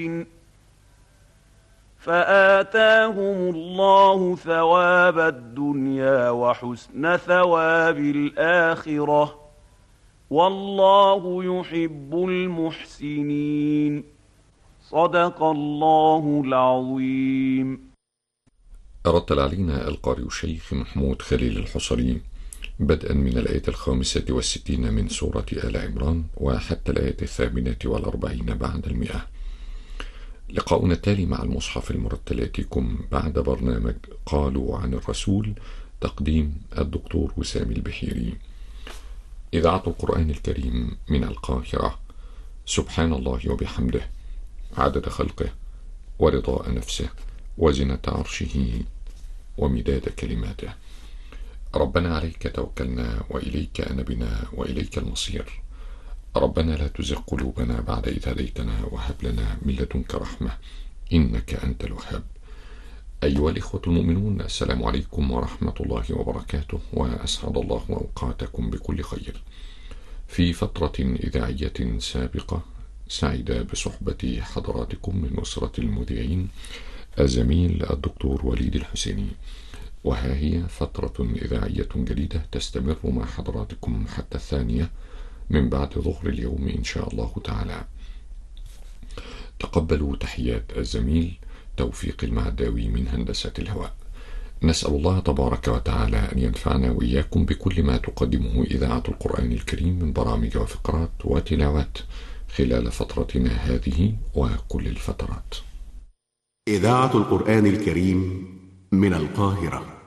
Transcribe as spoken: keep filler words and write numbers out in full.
فآتاهم الله ثواب الدنيا وحسن ثواب الآخرة والله يحب المحسنين. صدق الله العظيم. رتل علينا القارئ الشيخ محمود خليل الحصري بدءا من الآية الخامسة والستين من سورة آل عمران وحتى الآية الثامنة والأربعين بعد المئة. لقاؤنا التالي مع المصحف المرتل يأتيكم بعد برنامج قالوا عن الرسول، تقديم الدكتور وسام البحيري. إذاعة القرآن الكريم من القاهرة. سبحان الله وبحمده عدد خلقه ورضاء نفسه وزنة عرشه ومداد كلماته. ربنا عليك توكلنا وإليك أنبنا وإليك المصير. ربنا لا تزغ قلوبنا بعد إذ هديتنا وهب لنا من لدنك رحمة إنك أنت الوهاب. أيها الإخوة المؤمنون، السلام عليكم ورحمة الله وبركاته، وأسعد الله أوقاتكم بكل خير. في فترة إذاعية سابقة سعد بصحبة حضراتكم من أسرة المذيعين الزميل الدكتور وليد الحسيني، وها هي فترة إذاعية جديدة تستمر مع حضراتكم حتى الثانية من بعد ظهر اليوم إن شاء الله تعالى. تقبلوا تحيات الزميل توفيق المعداوي من هندسة الهواء. نسأل الله تبارك وتعالى أن ينفعنا وإياكم بكل ما تقدمه إذاعة القرآن الكريم من برامج وفقرات وتلاوات خلال فترتنا هذه وكل الفترات. إذاعة القرآن الكريم من القاهرة.